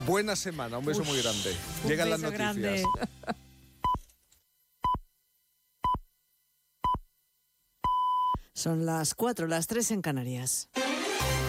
Buena semana, un beso muy grande. Llegan las noticias. Grande. Son las 4, las 3 en Canarias.